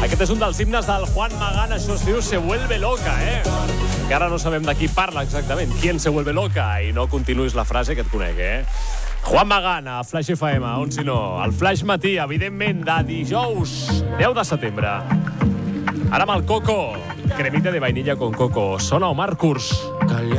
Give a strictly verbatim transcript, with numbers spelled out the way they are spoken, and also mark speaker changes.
Speaker 1: Aquest és un dels himnes del Juan Magán, això es diu Se vuelve loca, eh? Encara no sabem de qui parla exactament, ¿quién se vuelve loca? I no continuïs la frase que et conec, eh? Juan Magán, a Flash F M, on si no? El Flash Matí, evidentment, de dijous deu de setembre. Ara amb el Coco, cremita de vainilla con coco. Sona Omar Kurz.